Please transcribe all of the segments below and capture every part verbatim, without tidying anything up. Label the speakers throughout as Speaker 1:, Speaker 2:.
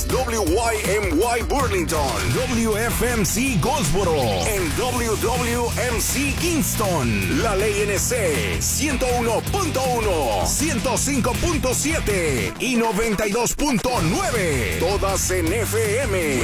Speaker 1: W Y M Y Burlington, W F M C Goldsboro, en W W M C Kingston. La Ley N C ciento uno punto uno, ciento cinco punto siete y noventa y dos punto nueve. Todas en F M.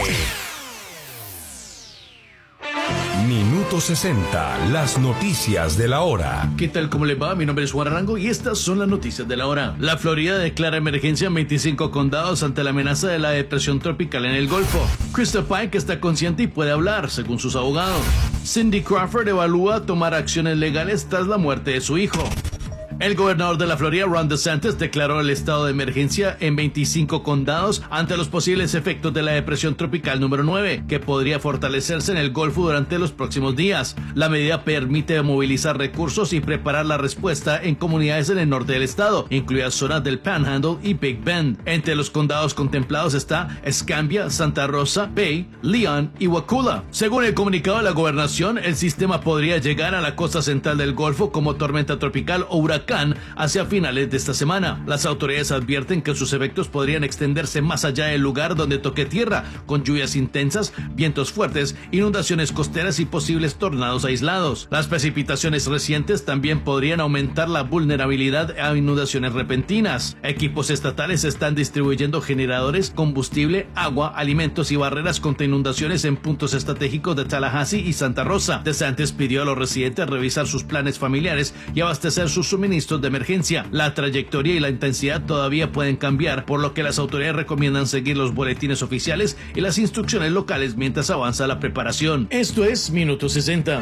Speaker 1: Minuto sesenta, las noticias de la hora.
Speaker 2: ¿Qué tal? ¿Cómo le va? Mi nombre es Juan Arango y estas son las noticias de la hora. La Florida declara emergencia en veinticinco condados ante la amenaza de la depresión tropical en el Golfo. Krista Pike está consciente y puede hablar, según sus abogados. Cindy Crawford evalúa tomar acciones legales tras la muerte de su hijo. El gobernador de la Florida, Ron DeSantis, declaró el estado de emergencia en veinticinco condados ante los posibles efectos de la depresión tropical número nueve, que podría fortalecerse en el Golfo durante los próximos días. La medida permite movilizar recursos y preparar la respuesta en comunidades en el norte del estado, incluidas zonas del Panhandle y Big Bend. Entre los condados contemplados está Escambia, Santa Rosa, Bay, Leon y Wakulla. Según el comunicado de la gobernación, el sistema podría llegar a la costa central del Golfo como tormenta tropical o huracán hacia finales de esta semana. Las autoridades advierten que sus efectos podrían extenderse más allá del lugar donde toque tierra, con lluvias intensas, vientos fuertes, inundaciones costeras y posibles tornados aislados. Las precipitaciones recientes también podrían aumentar la vulnerabilidad a inundaciones repentinas. Equipos estatales están distribuyendo generadores, combustible, agua, alimentos y barreras contra inundaciones en puntos estratégicos de Tallahassee y Santa Rosa. DeSantis pidió a los residentes revisar sus planes familiares y abastecer sus suministros de emergencia. La trayectoria y la intensidad todavía pueden cambiar, por lo que las autoridades recomiendan seguir los boletines oficiales y las instrucciones locales mientras avanza la preparación. Esto es Minuto sesenta.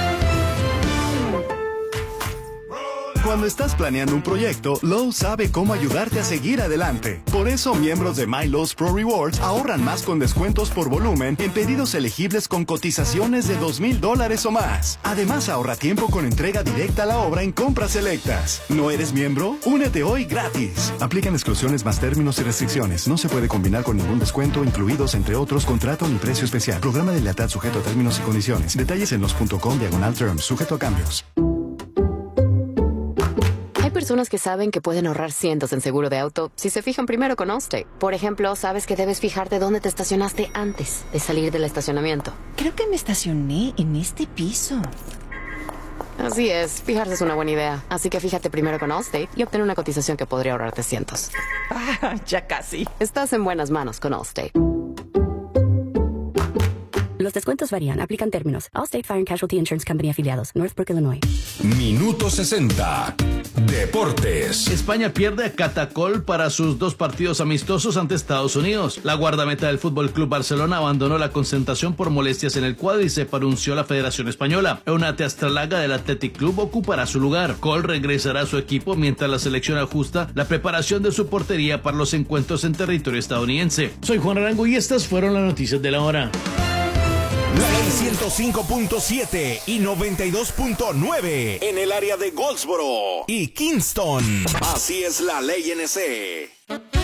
Speaker 3: Cuando estás planeando un proyecto, Lowe's sabe cómo ayudarte a seguir adelante. Por eso, miembros de My Lowe's Pro Rewards ahorran más con descuentos por volumen en pedidos elegibles con cotizaciones de dos mil dólares o más. Además, ahorra tiempo con entrega directa a la obra en compras selectas. ¿No eres miembro? Únete hoy gratis. Aplican exclusiones más términos y restricciones. No se puede combinar con ningún descuento, incluidos, entre otros, contrato ni precio especial. Programa de lealtad sujeto a términos y condiciones. Detalles en los punto com diagonal terms, sujeto a cambios.
Speaker 4: Hay personas que saben que pueden ahorrar cientos en seguro de auto si se fijan primero con Allstate. Por ejemplo, sabes que debes fijarte dónde te estacionaste antes de salir del estacionamiento.
Speaker 5: Creo que me estacioné en este piso.
Speaker 4: Así es, fijarse es una buena idea. Así que fíjate primero con Allstate y obtén una cotización que podría ahorrarte cientos.
Speaker 5: Ah, ya casi.
Speaker 4: Estás en buenas manos con Allstate.
Speaker 6: Los descuentos varían. Aplican términos. Allstate Fire and Casualty Insurance Company afiliados. Northbrook, Illinois.
Speaker 1: Minuto sesenta. Deportes.
Speaker 2: España pierde a Catacol para sus dos partidos amistosos ante Estados Unidos. La guardameta del Fútbol Club Barcelona abandonó la concentración por molestias en el cuádriceps, anunció la Federación Española. Eunate Astralaga del Athletic Club ocupará su lugar. Cole regresará a su equipo mientras la selección ajusta la preparación de su portería para los encuentros en territorio estadounidense. Soy Juan Arango y estas fueron las noticias de la hora.
Speaker 1: La Ley ciento cinco punto siete y noventa y dos punto nueve en el área de Goldsboro y Kingston. Así es la Ley N C.